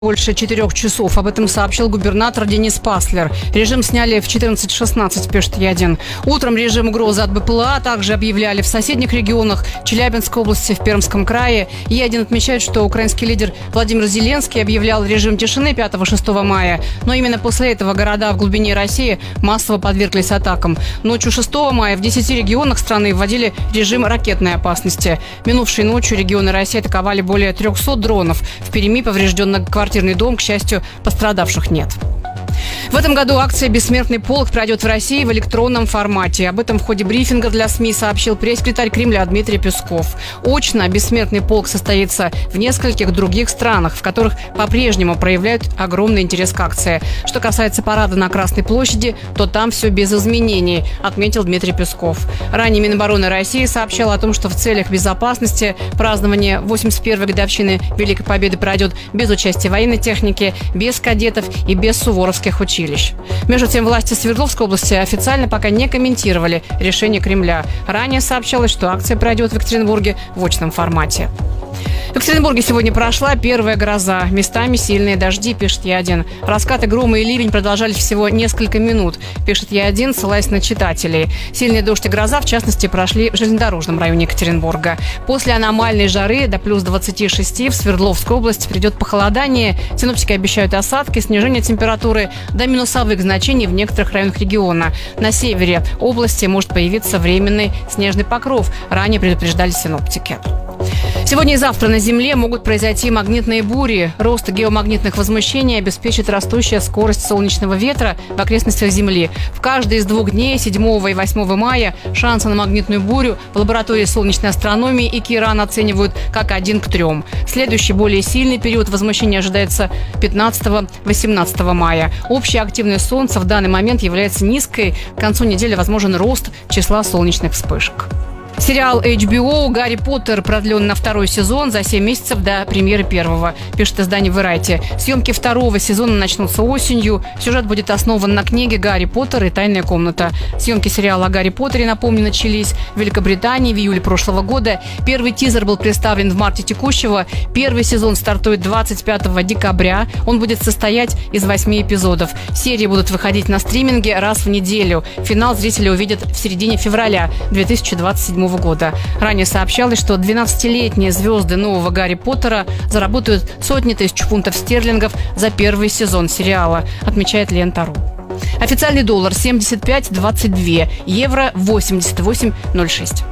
больше 4 часов. Об этом сообщил губернатор Денис Паслер. Режим сняли в 14:16, пишет Е1. Утром режим угрозы от БПЛА также объявляли в соседних регионах Челябинской области, в Пермском крае. Е1 отмечает, что украинский лидер Владимир Зеленский объявлял режим тишины 5-6 мая. Но именно после этого города в глубине России массово подверглись атакам. Ночью 6 мая в 10 регионах страны вводили режим ракетной опасности. Минувшей ночью регионы России атаковали более 300 дронов. В Перми поврежден многоквартирный дом, к счастью, пострадавших нет. В этом году акция «Бессмертный полк» пройдет в России в электронном формате. Об этом в ходе брифинга для СМИ сообщил пресс-секретарь Кремля Дмитрий Песков. Очно «Бессмертный полк» состоится в нескольких других странах, в которых по-прежнему проявляют огромный интерес к акции. Что касается парада на Красной площади, то там все без изменений, отметил Дмитрий Песков. Ранее Минобороны России сообщал о том, что в целях безопасности празднование 81-й годовщины Великой Победы пройдет без участия военной техники, без кадетов и без суворовских училищ. Между тем, власти Свердловской области официально пока не комментировали решение Кремля. Ранее сообщалось, что акция пройдет в Екатеринбурге в очном формате. В Екатеринбурге сегодня прошла первая гроза. Местами сильные дожди, пишет Е1. Раскаты грома и ливень продолжались всего несколько минут, пишет Е1, ссылаясь на читателей. Сильный дождь и гроза, в частности, прошли в железнодорожном районе Екатеринбурга. После аномальной жары до плюс 26 в Свердловской области придет похолодание. Синоптики обещают осадки, снижение температуры до минусовых значений в некоторых районах региона. На севере области может появиться временный снежный покров. Ранее предупреждали синоптики. Сегодня и завтра на Земле могут произойти магнитные бури. Рост геомагнитных возмущений обеспечит растущая скорость солнечного ветра в окрестностях Земли. В каждый из 2 дней, 7 и 8 мая, шансы на магнитную бурю в лаборатории солнечной астрономии и КИРАН оценивают как 1 к 3. Следующий, более сильный период возмущения ожидается 15-18 мая. Общая активность Солнца в данный момент является низкой. К концу недели возможен рост числа солнечных вспышек. Сериал HBO «Гарри Поттер» продлен на 2-й сезон за 7 месяцев до премьеры 1-го, пишет издание Variety. Съемки 2-го сезона начнутся осенью. Сюжет будет основан на книге «Гарри Поттер и тайная комната». Съемки сериала о Гарри Поттере, напомню, начались в Великобритании в июле прошлого года. Первый тизер был представлен в марте текущего. 1-й сезон стартует 25 декабря. Он будет состоять из 8 эпизодов. Серии будут выходить на стриминге раз в неделю. Финал зрители увидят в середине февраля 2027 года. Ранее сообщалось, что 12-летние звезды нового Гарри Поттера заработают сотни тысяч фунтов стерлингов за 1-й сезон сериала, отмечает Лента.ру. Официальный доллар 75.22, евро 88.06.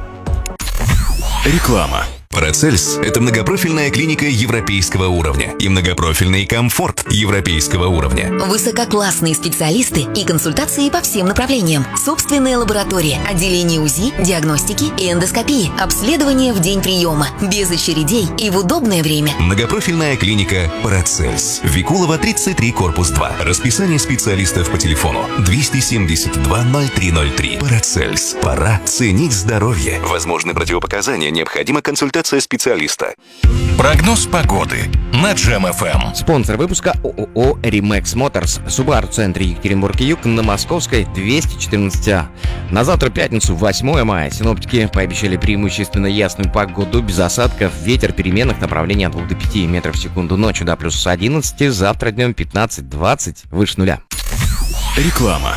Реклама. Парацельс – это многопрофильная клиника европейского уровня и многопрофильный комфорт европейского уровня. Высококлассные специалисты и консультации по всем направлениям. Собственная лаборатория, отделение УЗИ, диагностики и эндоскопии. Обследование в день приема, без очередей и в удобное время. Многопрофильная клиника Парацельс. Викулова, 33, корпус 2. Расписание специалистов по телефону 272 0303. Парацельс. Пора ценить здоровье. Возможны противопоказания, необходима консультация специалиста. Прогноз погоды на Джем ФМ. Спонсор выпуска ООО «Римекс Моторс». Subaru в центре Екатеринбург-Юг на Московской 214А. На завтра, пятницу, 8 мая, синоптики пообещали преимущественно ясную погоду, без осадков, ветер переменных направлений от 2 до 5 метров в секунду, ночью до плюс 11, завтра днем 15-20, выше нуля. Реклама.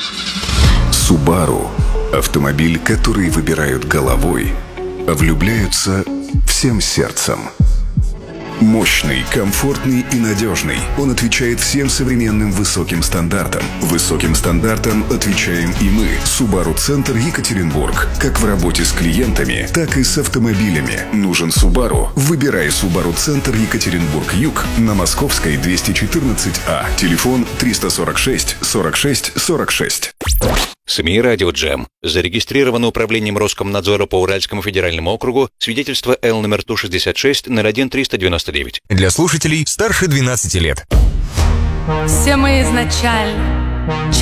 Subaru – автомобиль, который выбирают головой, а влюбляются всем сердцем. Мощный, комфортный и надежный. Он отвечает всем современным высоким стандартам. Высоким стандартам отвечаем и мы. Subaru Центр Екатеринбург. Как в работе с клиентами, так и с автомобилями. Нужен Subaru? Выбирай Subaru Центр Екатеринбург-Юг на Московской 214А. Телефон 346 46 46. СМИ «Радио Джем». Зарегистрировано управлением Роскомнадзора по Уральскому федеральному округу свидетельство Л номер Ту-66 01-399. Для слушателей старше 12 лет. Все мы изначально